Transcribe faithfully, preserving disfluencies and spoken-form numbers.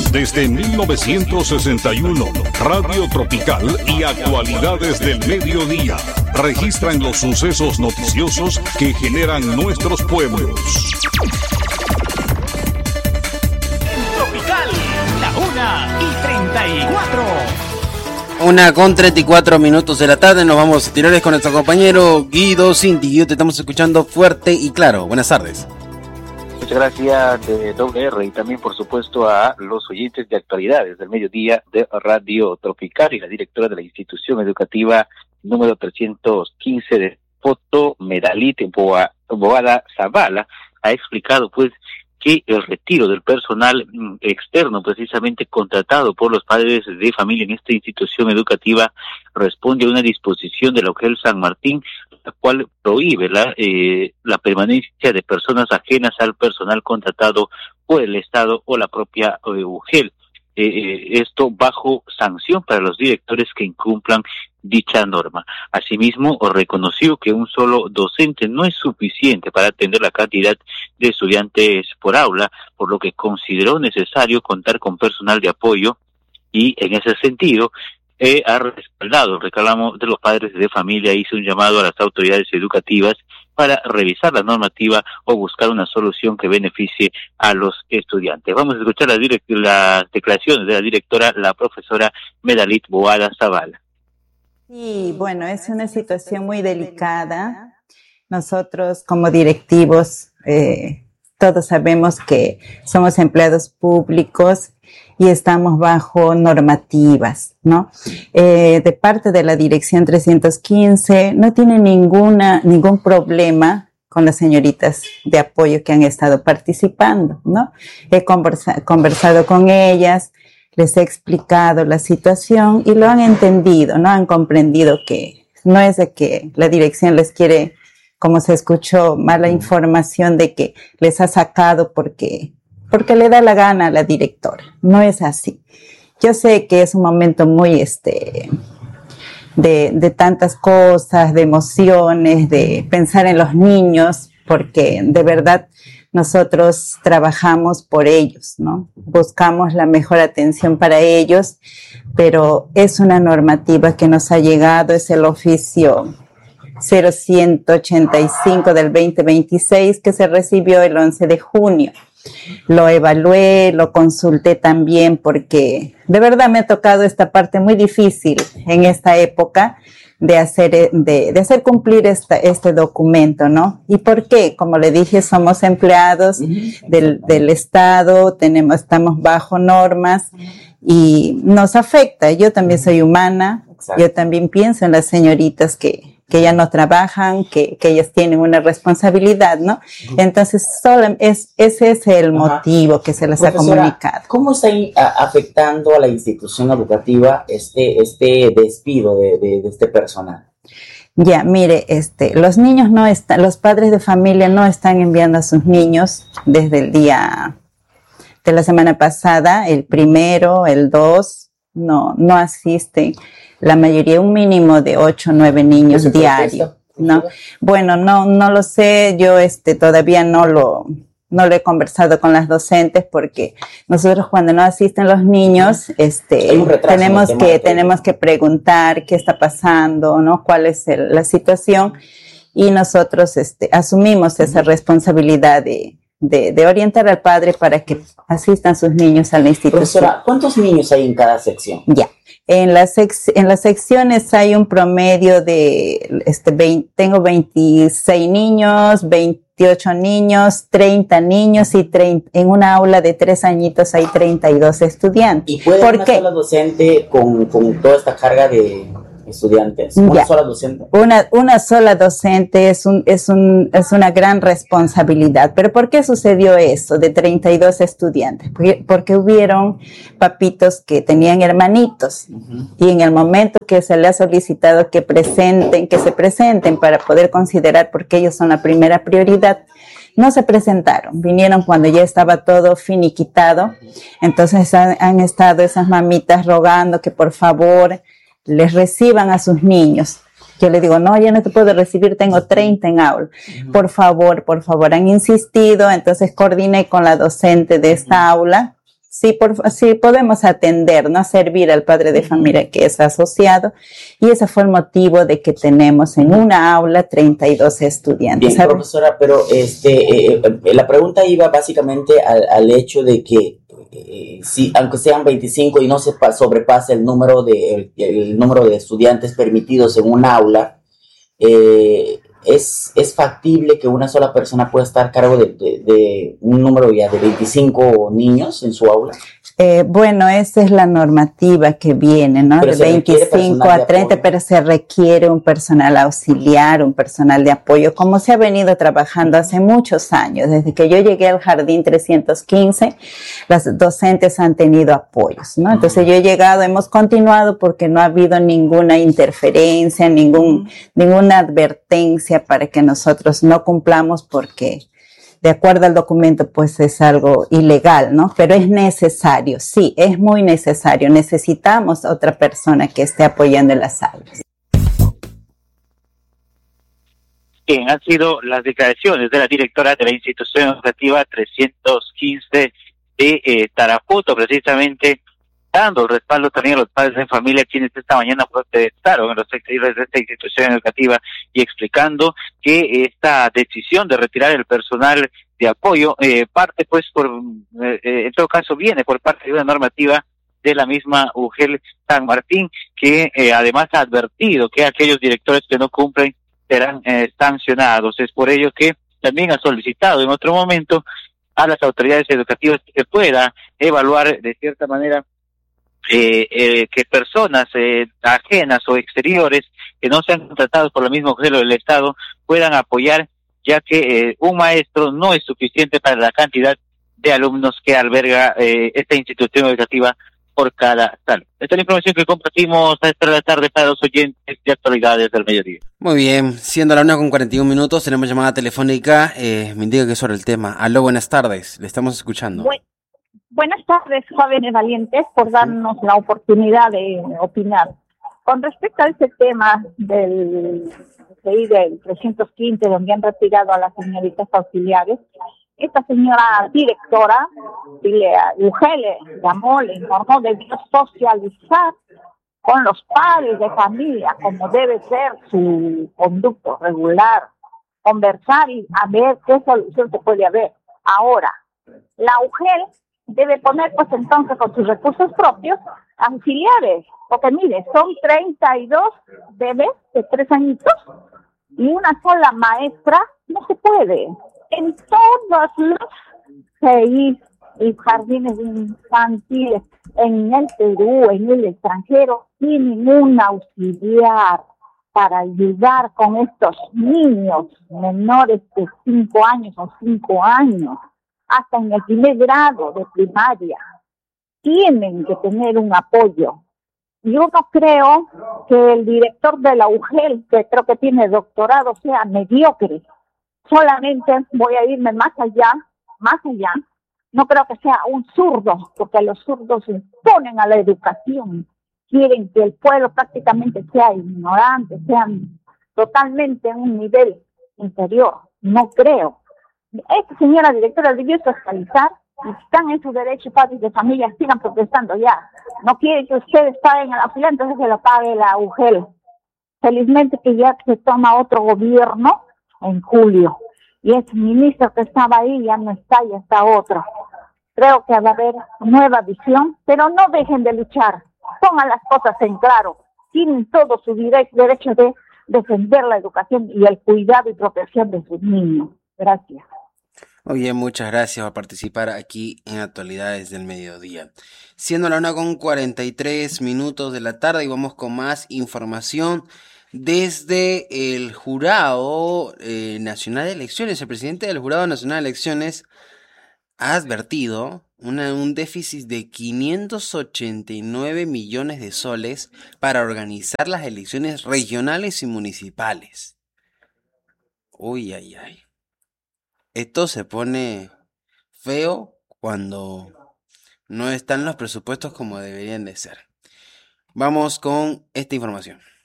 desde mil novecientos sesenta y uno. Radio Tropical y actualidades del mediodía registran los sucesos noticiosos que generan nuestros pueblos. Tropical, la una y treinta y cuatro. Una con treinta y cuatro minutos de la tarde. Nos vamos a tirarles con nuestro compañero Guido Cinti. Guido, te estamos escuchando fuerte y claro. Buenas tardes. Muchas gracias de doble R y también por supuesto a los oyentes de actualidades del mediodía de Radio Tropical y la directora de la institución educativa número trescientos quince de Foto, Medalit Boada Zavala, ha explicado pues que el retiro del personal externo precisamente contratado por los padres de familia en esta institución educativa responde a una disposición de la U G E L San Martín, la cual prohíbe la, eh, la permanencia de personas ajenas al personal contratado por el Estado o la propia eh, U G E L. Eh, esto bajo sanción para los directores que incumplan dicha norma. Asimismo, reconoció que un solo docente no es suficiente para atender la cantidad de estudiantes por aula, por lo que consideró necesario contar con personal de apoyo y, en ese sentido, eh, ha respaldado el reclamo de los padres de familia e hizo un llamado a las autoridades educativas para revisar la normativa o buscar una solución que beneficie a los estudiantes. Vamos a escuchar las, direct- las declaraciones de la directora, la profesora Medalit Boada Zavala. Sí, bueno, es una situación muy delicada. Nosotros como directivos, eh, todos sabemos que somos empleados públicos y estamos bajo normativas, ¿no? Eh, de parte de la Dirección trescientos quince no tiene ninguna, ningún problema con las señoritas de apoyo que han estado participando, ¿no? He conversa, conversado con ellas, les he explicado la situación y lo han entendido, ¿no? Han comprendido que no es de que la dirección les quiere, como se escuchó, mala información de que les ha sacado porque, porque le da la gana a la directora. No es así. Yo sé que es un momento muy, este, de, de tantas cosas, de emociones, de pensar en los niños, porque de verdad nosotros trabajamos por ellos, ¿no? Buscamos la mejor atención para ellos, pero es una normativa que nos ha llegado, es el oficio cero ciento ochenta y cinco del veinte veintiséis que se recibió el once de junio. Lo evalué, lo consulté también porque de verdad me ha tocado esta parte muy difícil en esta época de hacer, de, de hacer cumplir esta, este documento, ¿no? ¿Y por qué? Como le dije, somos empleados del, del Estado, tenemos, estamos bajo normas y nos afecta. Yo también soy humana, Exacto. Yo también pienso en las señoritas que, que ya no trabajan, que, que ellas tienen una responsabilidad, ¿no? Entonces, solo es, ese es el motivo Ajá. que se les Profesora, ha comunicado. ¿Cómo está afectando a la institución educativa este, este despido de, de, de este personal? Ya, mire, este, los niños no están, los padres de familia no están enviando a sus niños desde el día de la semana pasada, el primero, el dos, no, no asisten. La mayoría, un mínimo de ocho o nueve niños diarios, ¿no? Bueno, no, no lo sé, yo este, todavía no lo, no lo he conversado con las docentes porque nosotros cuando no asisten los niños, este, tenemos que, tenemos que preguntar qué está pasando, ¿no? Cuál es el, la situación y nosotros, este, asumimos esa responsabilidad de, de, de orientar al padre para que asistan sus niños a la institución. Profesora, ¿cuántos niños hay en cada sección? Ya. En las, sec- en las secciones hay un promedio de, este, veinte, tengo veintiséis niños, veintiocho niños, treinta niños y treinta, en una aula de tres añitos hay treinta y dos estudiantes. ¿Y puede una sola docente con, con toda esta carga de estudiantes? ¿Una ya. sola docente? Una, una sola docente es, un, es, un, es una gran responsabilidad. ¿Pero por qué sucedió eso de treinta y dos estudiantes? Porque, porque hubieron papitos que tenían hermanitos uh-huh. y en el momento que se le ha solicitado que presenten, que se presenten para poder considerar porque ellos son la primera prioridad, no se presentaron, vinieron cuando ya estaba todo finiquitado. Entonces han, han estado esas mamitas rogando que por favor les reciban a sus niños. Yo le digo, no, ya no te puedo recibir, tengo treinta en aula. Uh-huh. Por favor, por favor, han insistido, entonces coordiné con la docente de esta uh-huh. aula sí, por, sí podemos atender, ¿no? Servir al padre de familia que es asociado, y ese fue el motivo de que tenemos en una aula treinta y dos estudiantes. Bien, profesora, pero este, eh, eh, la pregunta iba básicamente al, al hecho de que eh, si, aunque sean veinticinco y no se pa- sobrepase el número de el, el número de estudiantes permitidos en un aula, eh, es, es factible que una sola persona pueda estar a cargo de, de, de un número ya de veinticinco niños en su aula. Eh, bueno, esa es la normativa que viene, ¿no? Pero De se requiere veinticinco personal de a treinta, apoyo. pero se requiere un personal auxiliar, un personal de apoyo, como se ha venido trabajando hace muchos años. Desde que yo llegué al Jardín trescientos quince, las docentes han tenido apoyos, ¿no? Entonces yo he llegado, hemos continuado porque no ha habido ninguna interferencia, ningún, ninguna advertencia para que nosotros no cumplamos, porque de acuerdo al documento, pues es algo ilegal, ¿no? Pero es necesario, sí, es muy necesario. Necesitamos otra persona que esté apoyando en las aulas. Bien, han sido las declaraciones de la directora de la institución educativa trescientos quince de eh, Tarapoto, precisamente dando el respaldo también a los padres de familia, quienes esta mañana protestaron en los exteriores de esta institución educativa, y explicando que esta decisión de retirar el personal de apoyo eh, parte, pues, por eh, en todo caso, viene por parte de una normativa de la misma U G E L San Martín, que eh, además ha advertido que aquellos directores que no cumplen serán eh, sancionados. Es por ello que también ha solicitado en otro momento a las autoridades educativas que pueda evaluar de cierta manera Eh, eh, que personas eh, ajenas o exteriores que no sean contratados por la misma U G E L del Estado puedan apoyar, ya que eh, un maestro no es suficiente para la cantidad de alumnos que alberga eh, esta institución educativa por cada sala. Esta es la información que compartimos a esta hora de la tarde para los oyentes de Actualidades del Mediodía. Muy bien, siendo la una con cuarenta y un minutos, tenemos llamada telefónica, eh, me indica que es sobre el tema. Aló, buenas tardes, le estamos escuchando. Bu- Buenas tardes, jóvenes valientes, por darnos la oportunidad de opinar. Con respecto a ese tema del, del trescientos quince, donde han retirado a las señoritas auxiliares, esta señora directora de la U G E L llamó, le informó, debió socializar con los padres de familia, como debe ser su conducto regular, conversar y a ver qué solución se puede haber. Ahora, la U G E L debe poner, pues entonces, con sus recursos propios, auxiliares, porque mire, son treinta y dos bebés de tres añitos y una sola maestra, no se puede. En todos los C I y jardines infantiles en el Perú, en el extranjero, sin ningún auxiliar para ayudar con estos niños menores de cinco años o cinco años, hasta en el primer grado de primaria, tienen que tener un apoyo. Yo no creo que el director de la U G E L, que creo que tiene doctorado, sea mediocre. Solamente voy a irme más allá, más allá. No creo que sea un zurdo, porque los zurdos se imponen a la educación. Quieren que el pueblo prácticamente sea ignorante, sean totalmente en un nivel inferior. No creo. Esta señora directora debió socializar, y están en su derecho, padres de familia, sigan protestando ya. No quieren que ustedes paguen el auxiliar, entonces que lo pague la U G E L. Felizmente que ya se toma otro gobierno en julio, y ese ministro que estaba ahí ya no está, ya está otro. Creo que va a haber nueva visión, pero no dejen de luchar, pongan las cosas en claro, tienen todo su derecho, derecho de defender la educación y el cuidado y protección de sus niños. Gracias. Muy bien, muchas gracias por participar aquí en Actualidades del Mediodía. Siendo la una con cuarenta y tres minutos de la tarde, y vamos con más información desde el Jurado eh, Nacional de Elecciones. El presidente del Jurado Nacional de Elecciones ha advertido una, un déficit de quinientos ochenta y nueve millones de soles para organizar las elecciones regionales y municipales. Uy, ay, ay. Esto se pone feo cuando no están los presupuestos como deberían de ser. Vamos con esta información.